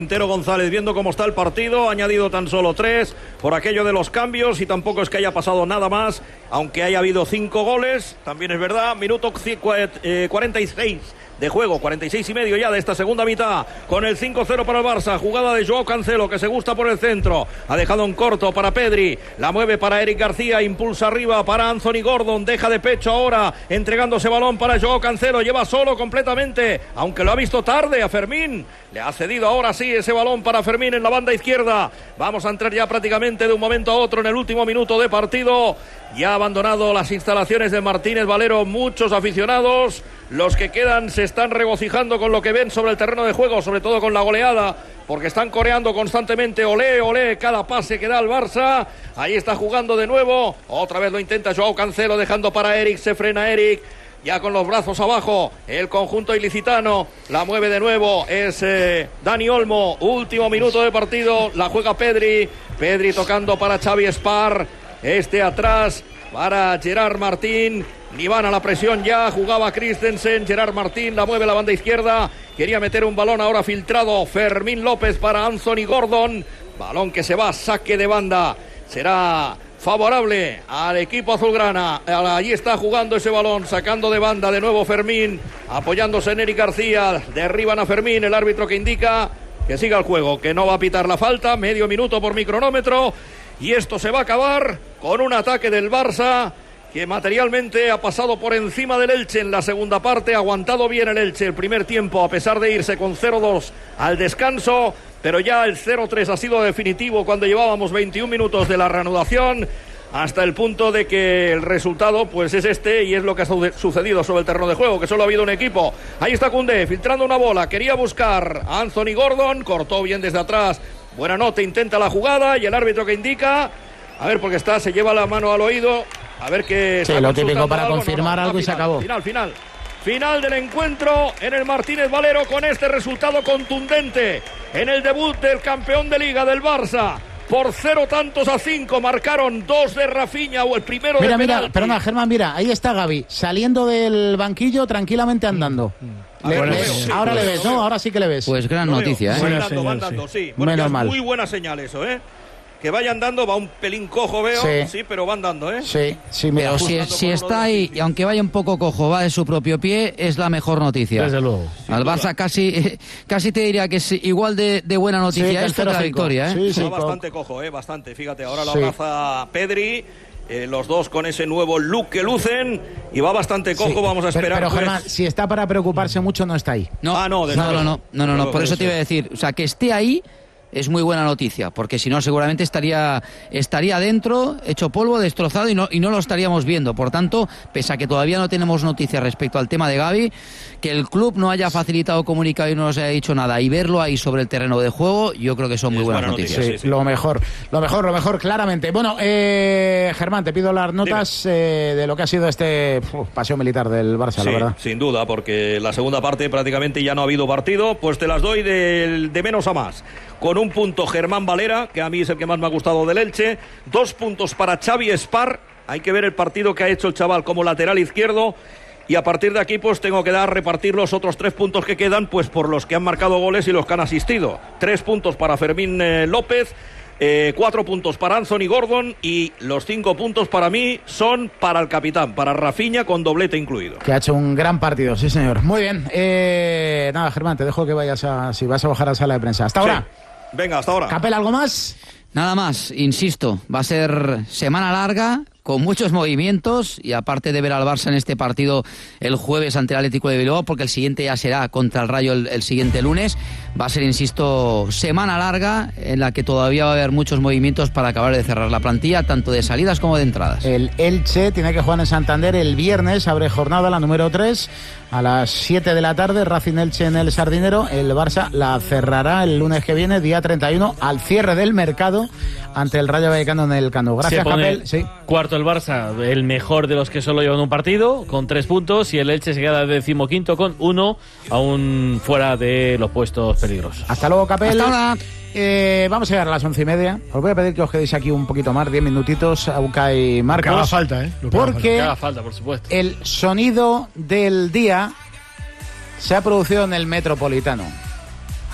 Quintero González, viendo cómo está el partido, ha añadido tan solo 3 por aquello de los cambios y tampoco es que haya pasado nada más, aunque haya habido 5 goles, también es verdad. Minuto 46 de juego, 46 y medio ya de esta segunda mitad, con el 5-0 para el Barça. Jugada de Joao Cancelo, que se gusta por el centro, ha dejado un corto para Pedri, la mueve para Eric García, impulsa arriba para Anthony Gordon, deja de pecho ahora, entregándose balón para Joao Cancelo, lleva solo completamente, aunque lo ha visto tarde a Fermín, le ha cedido ahora sí ese balón para Fermín en la banda izquierda. Vamos a entrar ya prácticamente de un momento a otro en el último minuto de partido. Ya ha abandonado las instalaciones de Martínez Valero muchos aficionados. Los que quedan se están regocijando con lo que ven sobre el terreno de juego, sobre todo con la goleada, porque están coreando constantemente olé, olé, cada pase que da el Barça. Ahí está jugando de nuevo, otra vez lo intenta Joao Cancelo, dejando para Eric, se frena Eric, ya con los brazos abajo, el conjunto ilicitano, la mueve de nuevo, es Dani Olmo, último minuto de partido, la juega Pedri tocando para Xavi Espar, atrás para Gerard Martín. Ni van a la presión ya, jugaba Christensen, Gerard Martín la mueve a la banda izquierda, quería meter un balón ahora filtrado, Fermín López para Anthony Gordon, balón que se va, saque de banda, será favorable al equipo azulgrana. Allí está jugando ese balón, sacando de banda de nuevo Fermín, apoyándose en Eric García, derriban a Fermín, el árbitro que indica que siga el juego, que no va a pitar la falta, medio minuto por mi cronómetro, y esto se va a acabar con un ataque del Barça que materialmente ha pasado por encima del Elche en la segunda parte, ha aguantado bien el Elche el primer tiempo a pesar de irse con 0-2 al descanso, pero ya el 0-3 ha sido definitivo cuando llevábamos 21 minutos de la reanudación, hasta el punto de que el resultado pues es y es lo que ha sucedido sobre el terreno de juego, que solo ha habido un equipo. Ahí está Koundé filtrando una bola, quería buscar a Anthony Gordon, cortó bien desde atrás, buena nota, intenta la jugada y el árbitro que indica, a ver, porque se lleva la mano al oído, a ver qué... Sí, lo típico para confirmar algo y se acabó. Final del encuentro en el Martínez Valero con este resultado contundente en el debut del campeón de Liga del Barça. Por 0-5 marcaron 2 de Rafinha o el primero de penalti. Mira, perdona, Germán, mira, ahí está Gavi, saliendo del banquillo tranquilamente andando. Ahora le ves, ¿no? Ahora sí que le ves. Pues gran noticia, ¿eh? Va andando, sí. Bueno, menos mal. Muy buena señal eso, ¿eh? Que vaya andando, va un pelín cojo, veo, sí, pero va andando, ¿eh? Sí, pero si está ahí, y aunque vaya un poco cojo, va de su propio pie, es la mejor noticia. Desde luego. Al Barça casi te diría que es igual de buena noticia esto que la victoria, ¿eh? Sí, va bastante cojo, bastante. Fíjate, ahora lo abraza Pedri, los dos con ese nuevo look que lucen, y va bastante cojo, vamos a esperar. Pero Germán, si está para preocuparse mucho, no está ahí. No, por eso te iba a decir, o sea, que esté ahí es muy buena noticia, porque si no seguramente estaría dentro, hecho polvo, destrozado y no lo estaríamos viendo. Por tanto, pese a que todavía no tenemos noticias respecto al tema de Gavi, que el club no haya facilitado comunicado y no nos haya dicho nada y verlo ahí sobre el terreno de juego, yo creo que son muy buenas noticias. Sí. Lo mejor, claramente. Bueno, Germán, te pido las notas de lo que ha sido paseo militar del Barça, la verdad. Sin duda, porque la segunda parte prácticamente ya no ha habido partido, pues te las doy de menos a más. Con un punto Germán Valera, que a mí es el que más me ha gustado del Elche, 2 puntos para Xavi Espar, hay que ver el partido que ha hecho el chaval como lateral izquierdo, y a partir de aquí pues tengo que repartir los otros 3 puntos que quedan, pues por los que han marcado goles y los que han asistido. 3 puntos para Fermín López, 4 puntos para Anthony Gordon, y los 5 puntos para mí son para el capitán, para Rafinha, con doblete incluido. Que ha hecho un gran partido, sí señor. Muy bien, nada, Germán, te dejo que vayas si vas a bajar a la sala de prensa. Hasta ahora. Venga, hasta ahora. Capel, ¿algo más? Nada más, insisto, va a ser semana larga, con muchos movimientos, y aparte de ver al Barça en este partido el jueves ante el Atlético de Bilbao, porque el siguiente ya será contra el Rayo el siguiente lunes, va a ser, insisto, semana larga en la que todavía va a haber muchos movimientos para acabar de cerrar la plantilla, tanto de salidas como de entradas. El Elche tiene que jugar en Santander el viernes, abre jornada la número 3 a las 7 de la tarde, Racing Elche en el Sardinero. El Barça la cerrará el lunes que viene, día 31, al cierre del mercado, ante el Rayo Vallecano en el Camp Nou. Gracias, Capel. Sí. Cuarto el Barça, el mejor de los que solo llevan un partido, con 3 puntos, y el Elche se queda 15º con 1, aún fuera de los puestos peligrosos. Hasta luego, Capel. Hasta ahora. Vamos a llegar a las 11:30. Os voy a pedir que os quedéis aquí un poquito más, 10 minutitos, Auca y Marcos. Lo que haga falta, porque haga falta, por supuesto. El sonido del día se ha producido en el Metropolitano.